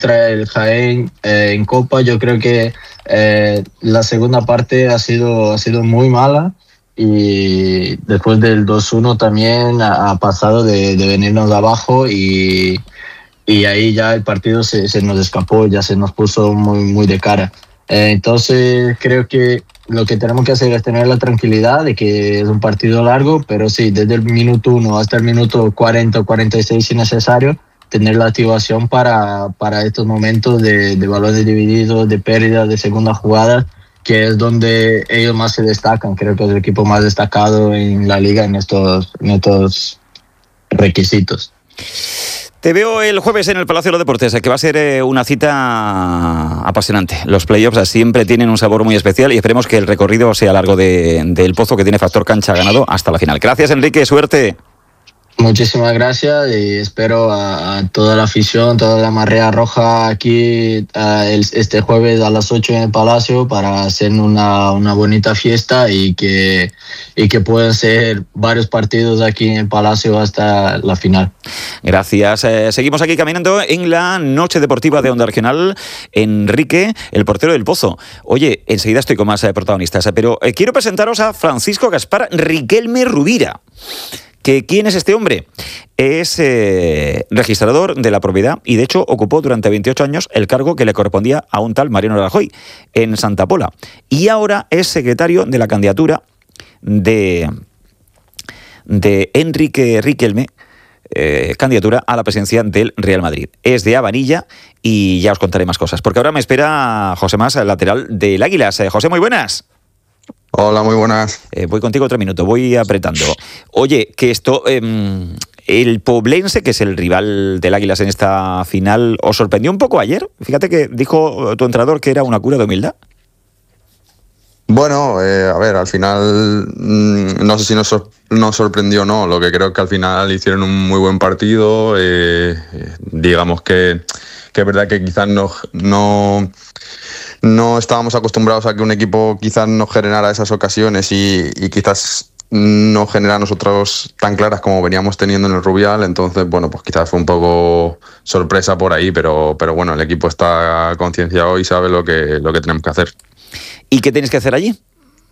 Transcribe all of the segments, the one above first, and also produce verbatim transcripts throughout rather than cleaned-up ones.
contra el Jaén eh, en Copa, yo creo que eh, la segunda parte ha sido, ha sido muy mala. Y después del dos uno también ha, ha pasado de, de venirnos de abajo y, y ahí ya el partido se, se nos escapó, ya se nos puso muy, muy de cara. Eh, entonces creo que lo que tenemos que hacer es tener la tranquilidad de que es un partido largo, pero sí, desde el minuto uno hasta el minuto cuarenta o cuarenta y seis si necesario, tener la activación para, para estos momentos de, de balones divididos, de pérdida, de segunda jugada, que es donde ellos más se destacan. Creo que es el equipo más destacado en la liga en estos, en estos requisitos. Te veo el jueves en el Palacio de los Deportes, que va a ser una cita apasionante. Los playoffs siempre tienen un sabor muy especial y esperemos que el recorrido sea largo de, del Pozo, que tiene factor cancha ganado hasta la final. Gracias, Enrique, suerte. Muchísimas gracias y espero a, a toda la afición, toda la marea roja aquí uh, el, este jueves a las ocho en el Palacio para hacer una, una bonita fiesta y que, y que puedan ser varios partidos aquí en el Palacio hasta la final. Gracias. Eh, seguimos aquí caminando en la noche deportiva de Onda Regional. Enrique, el portero del Pozo. Oye, enseguida estoy con más eh, protagonistas, eh, pero eh, quiero presentaros a Francisco Gaspar Riquelme Rubira. ¿Que ¿Quién es este hombre? Es eh, registrador de la propiedad y de hecho ocupó durante veintiocho años el cargo que le correspondía a un tal Mariano Rajoy en Santa Pola. Y ahora es secretario de la candidatura de, de Enrique Riquelme, eh, candidatura a la presidencia del Real Madrid. Es de Habanilla y ya os contaré más cosas, porque ahora me espera José Mas, el lateral del Águilas. Eh, José, muy buenas. Hola, muy buenas. Eh, voy contigo otro minuto, voy apretando. Oye, que esto, eh, el Poblense, que es el rival del Águilas en esta final, ¿os sorprendió un poco ayer? Fíjate que dijo tu entrenador que era una cura de humildad. Bueno, eh, a ver, al final mmm, no sé si nos, sor- nos sorprendió o no. Lo que creo es que al final hicieron un muy buen partido. Eh, eh, digamos que, que es verdad que quizás no... no No estábamos acostumbrados a que un equipo quizás nos generara esas ocasiones y, y quizás no genera a nosotros tan claras como veníamos teniendo en el Rubial. Entonces, bueno, pues quizás fue un poco sorpresa por ahí, pero, pero bueno, el equipo está concienciado y sabe lo que, lo que tenemos que hacer. ¿Y qué tenéis que hacer allí?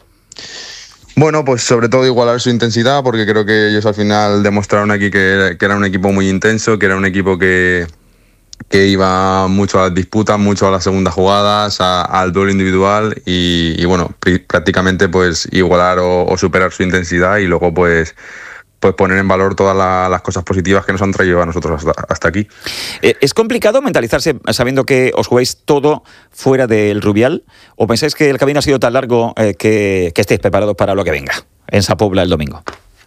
Bueno, pues sobre todo igualar su intensidad, porque creo que ellos al final demostraron aquí que era, que era un equipo muy intenso, que era un equipo que... que iba mucho a las disputas, mucho a las segundas jugadas, a, al duelo individual y, y bueno, pr- prácticamente pues igualar o, o superar su intensidad y luego pues, pues poner en valor todas la, las cosas positivas que nos han traído a nosotros hasta, hasta aquí. Eh, ¿Es complicado mentalizarse sabiendo que os jugáis todo fuera del Rubial? ¿O pensáis que el camino ha sido tan largo eh, que, que estéis preparados para lo que venga en Sa Pobla el domingo?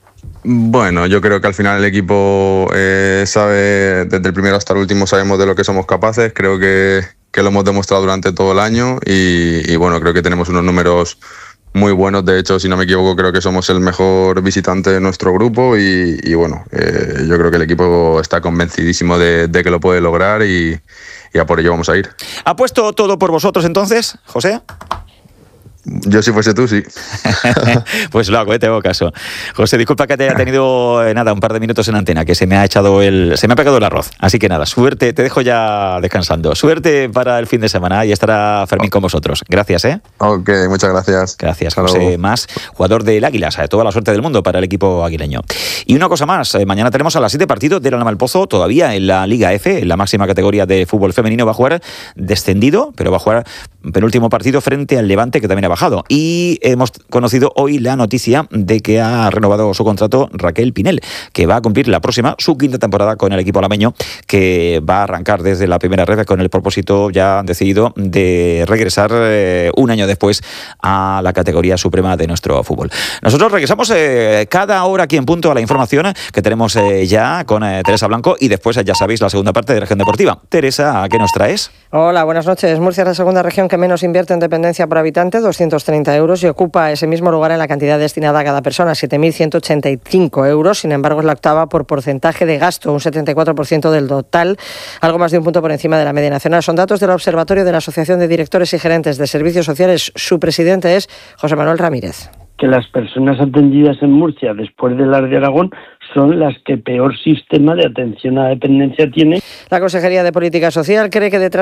Bueno, yo creo que al final el equipo eh, sabe, desde el primero hasta el último sabemos de lo que somos capaces, creo que, que lo hemos demostrado durante todo el año y, y bueno, creo que tenemos unos números muy buenos. De hecho, si no me equivoco, creo que somos el mejor visitante de nuestro grupo y, y bueno, eh, yo creo que el equipo está convencidísimo de, de que lo puede lograr y, y a por ello vamos a ir. ¿Ha puesto todo por vosotros entonces, José? Yo si fuese tú, sí. Pues lo hago, ¿eh? Te hago caso. José, disculpa que te haya tenido eh, nada, un par de minutos en antena, que se me ha echado el, se me ha pegado el arroz. Así que nada, suerte, te dejo ya descansando. Suerte para el fin de semana y estará Fermín con vosotros. Gracias, ¿eh? Ok, muchas gracias. Gracias, José Mas, jugador del Águilas. Toda la suerte del mundo para el equipo aguileño. Y una cosa más, eh, mañana tenemos a las siete partidos del Alhama El Pozo, todavía en la Liga F, en la máxima categoría de fútbol femenino. Va a jugar descendido, pero va a jugar penúltimo partido frente al Levante, que también ha bajado. Y hemos conocido hoy la noticia de que ha renovado su contrato Raquel Pinel, que va a cumplir la próxima, su quinta temporada con el equipo alameño, que va a arrancar desde la primera red con el propósito ya decidido de regresar eh, un año después a la categoría suprema de nuestro fútbol. Nosotros regresamos eh, cada hora aquí en punto a la información que tenemos eh, ya con eh, Teresa Blanco y después eh, ya sabéis la segunda parte de Región Deportiva. Teresa, ¿a qué nos traes? Hola, buenas noches. Murcia es la segunda región que menos invierte en dependencia por habitante, doscientos treinta euros, y ocupa ese mismo lugar en la cantidad destinada a cada persona, siete mil ciento ochenta y cinco euros. Sin embargo, es la octava por porcentaje de gasto, un setenta y cuatro por ciento del total, algo más de un punto por encima de la media nacional. Son datos del Observatorio de la Asociación de Directores y Gerentes de Servicios Sociales. Su presidente es José Manuel Ramírez. que las personas atendidas en Murcia después de las de Aragón son las que peor sistema de atención a la dependencia tiene. La Consejería de Política Social cree que detrás